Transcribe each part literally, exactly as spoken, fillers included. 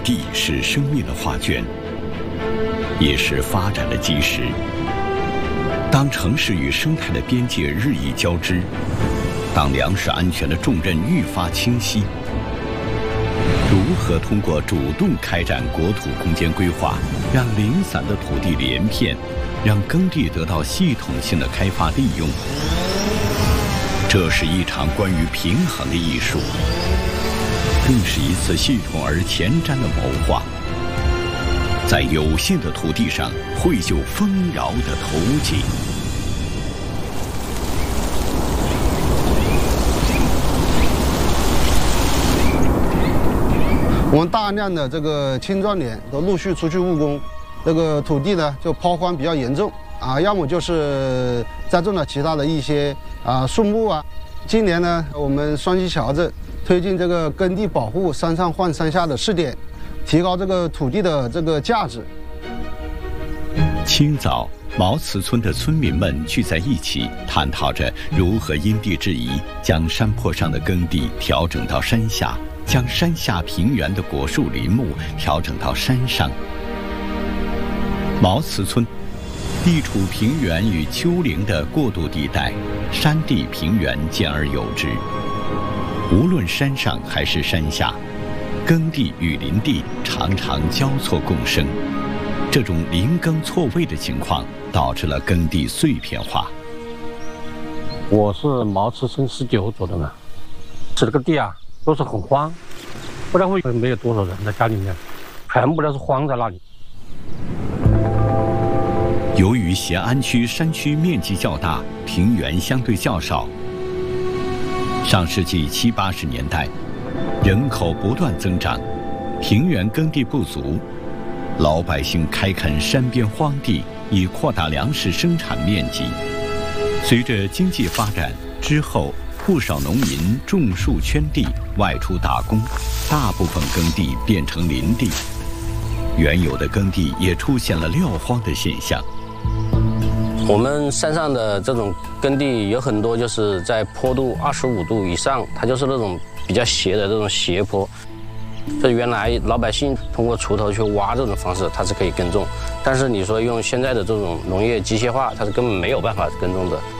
地是生命的画卷，也是发展的基石。当城市与生态的边界日益交织，当粮食安全的重任愈发清晰，如何通过主动开展国土空间规划，让零散的土地连片，让耕地得到系统性的开发利用？这是一场关于平衡的艺术，更是一次系统而前瞻的谋划，在有限的土地上绘就丰饶的图景。 我们大量的这个青壮年都陆续出去务工，这个土地呢就抛荒比较严重啊，要么就是栽种了其他的一些啊树木啊。今年呢，我们双溪桥镇推进这个耕地保护、山上换山下的试点，提高这个土地的这个价值。 清早，毛祠村的村民们聚在一起，探讨着如何因地制宜，将山坡上的耕地调整到山下，将山下平原的果树林木调整到山上。毛祠村地处平原与丘陵的过渡地带，山地平原兼而有之。无论山上还是山下，耕地与林地常常交错共生。这种林耕错位的情况，导致了耕地碎片化。 我是毛祠村十九组的嘛，这个地啊都是很荒，不知道为什么没有多少人在家里面，全部都是荒在那里。 由于协安区山区面积较大，平原相对较少，上世纪七八十年代，人口不断增长，平原耕地不足，老百姓开垦山边荒地，以扩大粮食生产面积。随着经济发展之后，不少农民种树圈地，外出打工，大部分耕地变成林地，原有的耕地也出现了撂荒的现象。 我们山上的这种耕地有很多就是在坡度二十五度以上，它就是那种比较斜的这种斜坡。这原来老百姓通过锄头去挖这种方式，它是可以耕种，但是你说用现在的这种农业机械化，它是根本没有办法耕种的。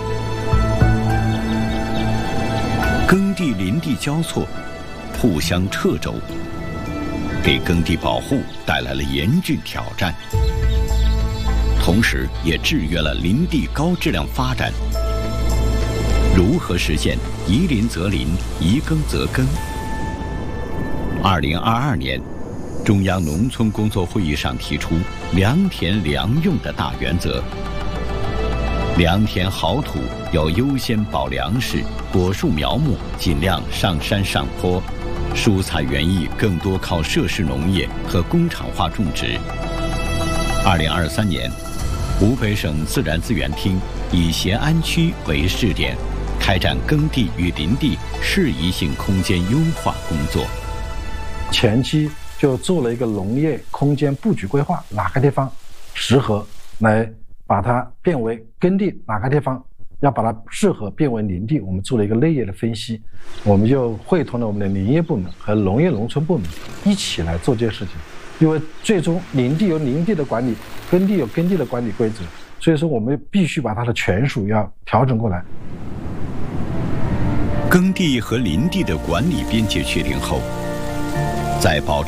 耕地林地交错，互相掣肘，给耕地保护带来了严峻挑战，同时也制约了林地高质量发展。如何实现宜林则林，宜耕则耕？二零二二年，中央农村工作会议上提出良田良用的大原则。良田好土要优先保粮食，果树苗木尽量上山上坡，蔬菜园艺更多靠设施农业和工厂化种植。二零二三年，湖北省自然资源厅以协安区为试点，开展耕地与林地适宜性空间优化工作。 前期就做了一个农业空间布局规划，哪个地方适合来把它变为耕地，哪个地方要把它适合变为林地，我们做了一个类业的分析，我们就会同了我们的林业部门和农业农村部门一起来做这些事情。因为最终林地有林地的管理，耕地有耕地的管理规则，所以说我们必须把它的权属要调整过来。 耕地和林地的管理边界确定后，在保证